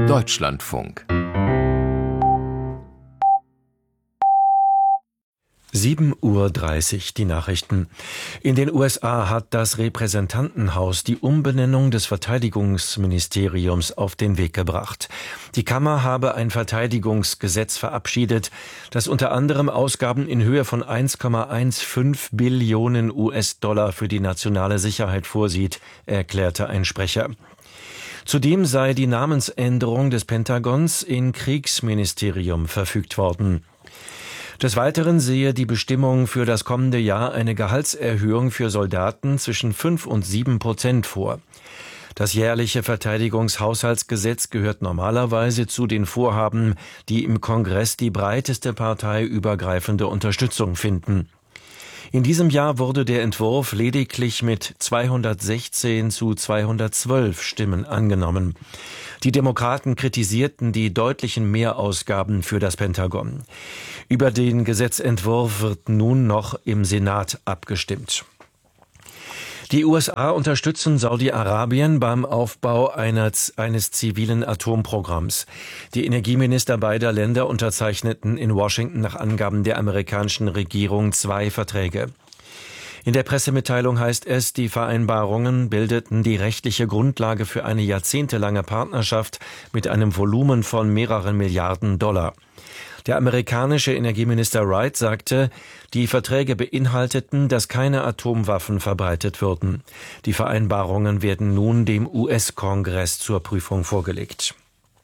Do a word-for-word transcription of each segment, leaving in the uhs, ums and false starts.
Deutschlandfunk. sieben Uhr dreißig, die Nachrichten. In den U S A hat das Repräsentantenhaus die Umbenennung des Verteidigungsministeriums auf den Weg gebracht. Die Kammer habe ein Verteidigungsgesetz verabschiedet, das unter anderem Ausgaben in Höhe von eins Komma fünfzehn Billionen U S-Dollar für die nationale Sicherheit vorsieht, erklärte ein Sprecher. Zudem sei die Namensänderung des Pentagons in Kriegsministerium verfügt worden. Des Weiteren sehe die Bestimmung für das kommende Jahr eine Gehaltserhöhung für Soldaten zwischen fünf und sieben Prozent vor. Das jährliche Verteidigungshaushaltsgesetz gehört normalerweise zu den Vorhaben, die im Kongress die breiteste parteiübergreifende Unterstützung finden. In diesem Jahr wurde der Entwurf lediglich mit zweihundertsechzehn zu zweihundertzwölf Stimmen angenommen. Die Demokraten kritisierten die deutlichen Mehrausgaben für das Pentagon. Über den Gesetzentwurf wird nun noch im Senat abgestimmt. Die U S A unterstützen Saudi-Arabien beim Aufbau eines, eines zivilen Atomprogramms. Die Energieminister beider Länder unterzeichneten in Washington nach Angaben der amerikanischen Regierung zwei Verträge. In der Pressemitteilung heißt es, die Vereinbarungen bildeten die rechtliche Grundlage für eine jahrzehntelange Partnerschaft mit einem Volumen von mehreren Milliarden Dollar. Der amerikanische Energieminister Wright sagte, die Verträge beinhalteten, dass keine Atomwaffen verbreitet würden. Die Vereinbarungen werden nun dem U S-Kongress zur Prüfung vorgelegt.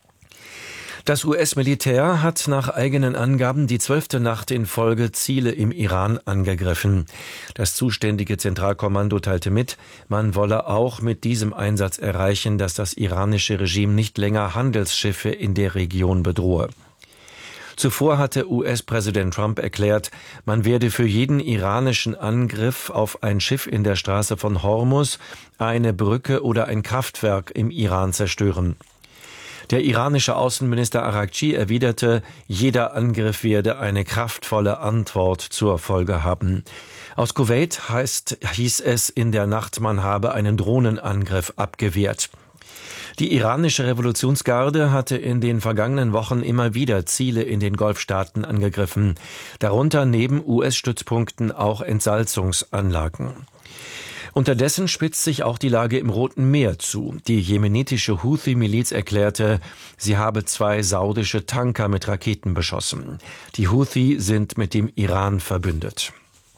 Das U S-Militär hat nach eigenen Angaben die zwölfte Nacht in Folge Ziele im Iran angegriffen. Das zuständige Zentralkommando teilte mit, man wolle auch mit diesem Einsatz erreichen, dass das iranische Regime nicht länger Handelsschiffe in der Region bedrohe. Zuvor hatte U S-Präsident Trump erklärt, man werde für jeden iranischen Angriff auf ein Schiff in der Straße von Hormuz eine Brücke oder ein Kraftwerk im Iran zerstören. Der iranische Außenminister Araghchi erwiderte, jeder Angriff werde eine kraftvolle Antwort zur Folge haben. Aus Kuwait heißt, hieß es in der Nacht, man habe einen Drohnenangriff abgewehrt. Die iranische Revolutionsgarde hatte in den vergangenen Wochen immer wieder Ziele in den Golfstaaten angegriffen, darunter neben U S-Stützpunkten auch Entsalzungsanlagen. Unterdessen spitzt sich auch die Lage im Roten Meer zu. Die jemenitische Houthi-Miliz erklärte, sie habe zwei saudische Tanker mit Raketen beschossen. Die Houthi sind mit dem Iran verbündet.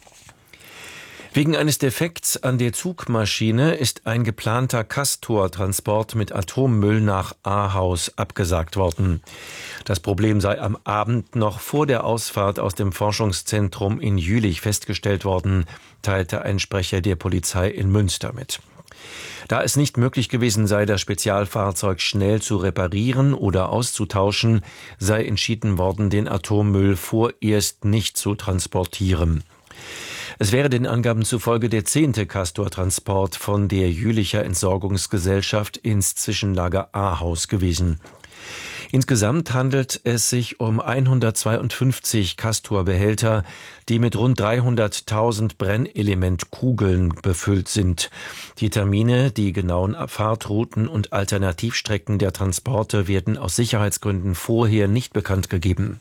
Wegen eines Defekts an der Zugmaschine ist ein geplanter Castor-Transport mit Atommüll nach Ahaus abgesagt worden. Das Problem sei am Abend noch vor der Ausfahrt aus dem Forschungszentrum in Jülich festgestellt worden, teilte ein Sprecher der Polizei in Münster mit. Da es nicht möglich gewesen sei, das Spezialfahrzeug schnell zu reparieren oder auszutauschen, sei entschieden worden, den Atommüll vorerst nicht zu transportieren. Es wäre den Angaben zufolge der zehnte Castor-Transport von der Jülicher Entsorgungsgesellschaft ins Zwischenlager Ahaus gewesen. Insgesamt handelt es sich um hundertzweiundfünfzig Castor-Behälter, die mit rund dreihunderttausend Brennelementkugeln befüllt sind. Die Termine, die genauen Fahrtrouten und Alternativstrecken der Transporte werden aus Sicherheitsgründen vorher nicht bekannt gegeben.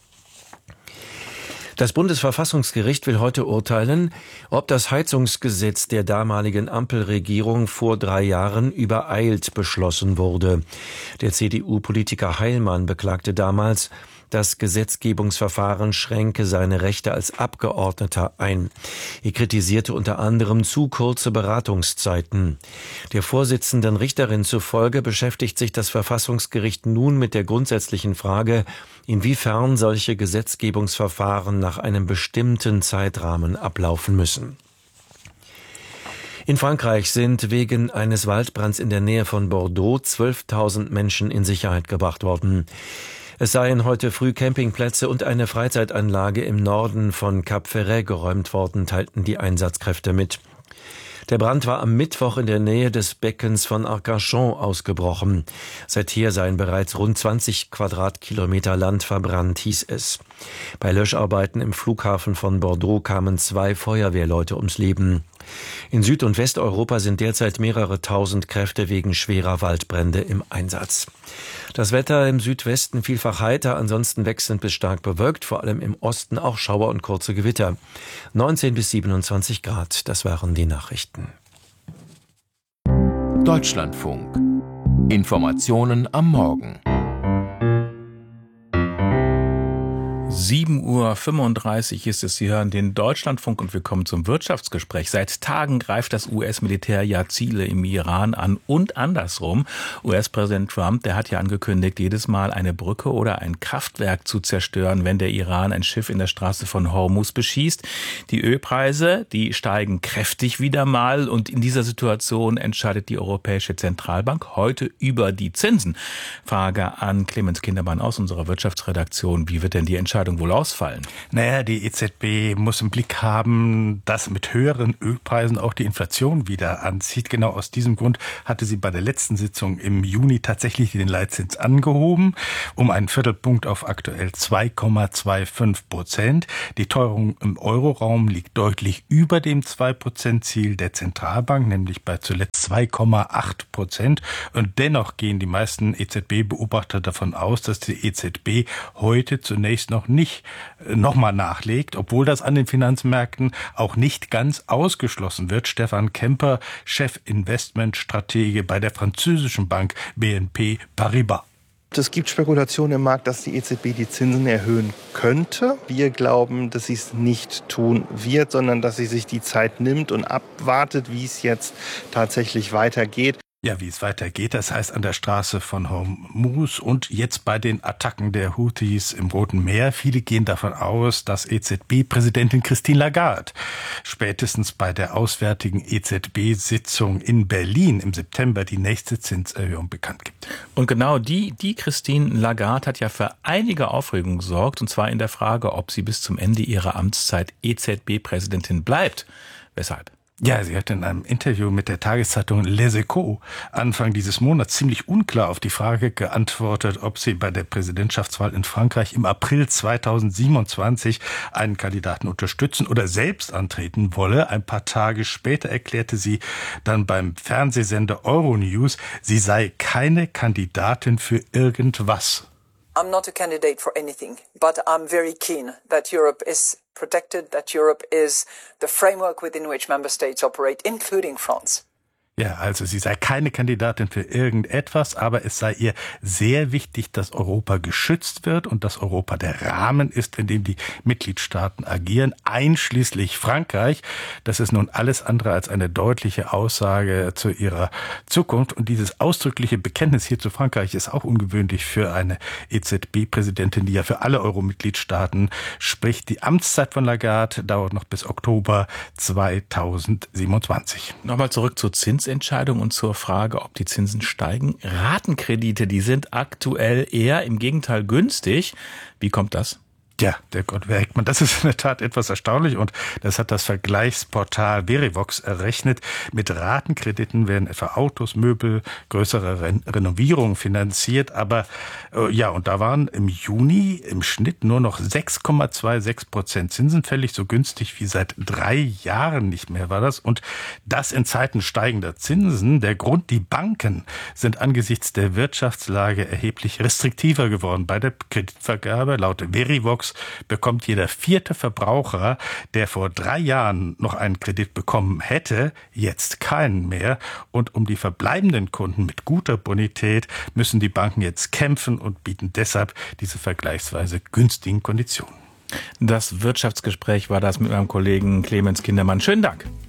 Das Bundesverfassungsgericht will heute urteilen, ob das Heizungsgesetz der damaligen Ampelregierung vor drei Jahren übereilt beschlossen wurde. Der C D U-Politiker Heilmann beklagte damals, das Gesetzgebungsverfahren schränke seine Rechte als Abgeordneter ein. Er kritisierte unter anderem zu kurze Beratungszeiten. Der Vorsitzenden Richterin zufolge beschäftigt sich das Verfassungsgericht nun mit der grundsätzlichen Frage, inwiefern solche Gesetzgebungsverfahren nach einem bestimmten Zeitrahmen ablaufen müssen. In Frankreich sind wegen eines Waldbrands in der Nähe von Bordeaux zwölftausend Menschen in Sicherheit gebracht worden. Es seien heute früh Campingplätze und eine Freizeitanlage im Norden von Cap Ferret geräumt worden, teilten die Einsatzkräfte mit. Der Brand war am Mittwoch in der Nähe des Beckens von Arcachon ausgebrochen. Seither seien bereits rund zwanzig Quadratkilometer Land verbrannt, hieß es. Bei Löscharbeiten im Flughafen von Bordeaux kamen zwei Feuerwehrleute ums Leben. In Süd- und Westeuropa sind derzeit mehrere tausend Kräfte wegen schwerer Waldbrände im Einsatz. Das Wetter im Südwesten vielfach heiter, ansonsten wechselnd bis stark bewölkt, vor allem im Osten auch Schauer und kurze Gewitter. neunzehn bis siebenundzwanzig Grad, das waren die Nachrichten. Deutschlandfunk. Informationen am Morgen. sieben Uhr fünfunddreißig ist es. Sie hören den Deutschlandfunk und wir kommen zum Wirtschaftsgespräch. Seit Tagen greift das U S-Militär ja Ziele im Iran an und andersrum. U S-Präsident Trump, der hat ja angekündigt, jedes Mal eine Brücke oder ein Kraftwerk zu zerstören, wenn der Iran ein Schiff in der Straße von Hormuz beschießt. Die Ölpreise, die steigen kräftig wieder mal und in dieser Situation entscheidet die Europäische Zentralbank heute über die Zinsen. Frage an Clemens Kindermann aus unserer Wirtschaftsredaktion. Wie wird denn die Entscheidung wohl ausfallen? Naja, die E Z B muss im Blick haben, dass mit höheren Ölpreisen auch die Inflation wieder anzieht. Genau aus diesem Grund hatte sie bei der letzten Sitzung im Juni tatsächlich den Leitzins angehoben, um einen Viertelpunkt auf aktuell zwei Komma fünfundzwanzig Prozent. Die Teuerung im Euroraum liegt deutlich über dem zwei Prozent Ziel der Zentralbank, nämlich bei zuletzt zwei Komma acht Prozent. Und dennoch gehen die meisten E Z B-Beobachter davon aus, dass die E Z B heute zunächst noch nicht nochmal nachlegt, obwohl das an den Finanzmärkten auch nicht ganz ausgeschlossen wird. Stefan Kemper, Chef-Investmentstratege bei der französischen Bank B N P Paribas. Es gibt Spekulationen im Markt, dass die E Z B die Zinsen erhöhen könnte. Wir glauben, dass sie es nicht tun wird, sondern dass sie sich die Zeit nimmt und abwartet, wie es jetzt tatsächlich weitergeht. Ja, wie es weitergeht, das heißt an der Straße von Hormuz und jetzt bei den Attacken der Houthis im Roten Meer. Viele gehen davon aus, dass E Z B-Präsidentin Christine Lagarde spätestens bei der auswärtigen E Z B-Sitzung in Berlin im September die nächste Zinserhöhung bekannt gibt. Und genau die, die Christine Lagarde hat ja für einige Aufregung gesorgt, und zwar in der Frage, ob sie bis zum Ende ihrer Amtszeit E Z B-Präsidentin bleibt. Weshalb? Ja, sie hat in einem Interview mit der Tageszeitung Les Echos Anfang dieses Monats ziemlich unklar auf die Frage geantwortet, ob sie bei der Präsidentschaftswahl in Frankreich im April zweitausendsiebenundzwanzig einen Kandidaten unterstützen oder selbst antreten wolle. Ein paar Tage später erklärte sie dann beim Fernsehsender Euronews, sie sei keine Kandidatin für irgendwas. I'm not a candidate for anything, but I'm very keen that Europe is protected, that Europe is the framework within which member states operate, including France. Ja, also sie sei keine Kandidatin für irgendetwas, aber es sei ihr sehr wichtig, dass Europa geschützt wird und dass Europa der Rahmen ist, in dem die Mitgliedstaaten agieren, einschließlich Frankreich. Das ist nun alles andere als eine deutliche Aussage zu ihrer Zukunft. Und dieses ausdrückliche Bekenntnis hier zu Frankreich ist auch ungewöhnlich für eine E Z B-Präsidentin, die ja für alle Euro-Mitgliedstaaten spricht. Die Amtszeit von Lagarde dauert noch bis Oktober zweitausendsiebenundzwanzig. Nochmal zurück zu Zins. Entscheidung und zur Frage, ob die Zinsen steigen. Ratenkredite, die sind aktuell eher im Gegenteil günstig. Wie kommt das? Ja, der Gott Werkmann, das ist in der Tat etwas erstaunlich und das hat das Vergleichsportal Verivox errechnet. Mit Ratenkrediten werden etwa Autos, Möbel, größere Ren- Renovierungen finanziert, aber äh, ja, und da waren im Juni im Schnitt nur noch sechs Komma sechsundzwanzig Prozent Zinsen fällig, so günstig wie seit drei Jahren nicht mehr war das und das in Zeiten steigender Zinsen. Der Grund, die Banken sind angesichts der Wirtschaftslage erheblich restriktiver geworden bei der Kreditvergabe. Laut Verivox bekommt jeder vierte Verbraucher, der vor drei Jahren noch einen Kredit bekommen hätte, jetzt keinen mehr. Und um die verbleibenden Kunden mit guter Bonität müssen die Banken jetzt kämpfen und bieten deshalb diese vergleichsweise günstigen Konditionen. Das Wirtschaftsgespräch war das mit meinem Kollegen Clemens Kindermann. Schönen Dank.